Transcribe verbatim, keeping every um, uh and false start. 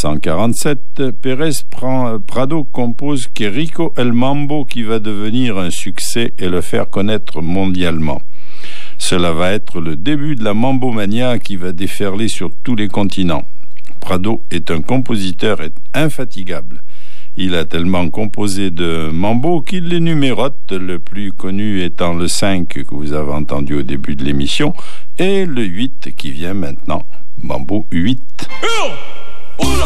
cent quarante-sept, Pérez Prado compose Querico El Mambo qui va devenir un succès et le faire connaître mondialement. Cela va être le début de la Mambo-mania qui va déferler sur tous les continents. Prado est un compositeur infatigable. Il a tellement composé de mambo qu'il les numérote, le plus connu étant le cinq que vous avez entendu au début de l'émission et le huit qui vient maintenant, Mambo huit.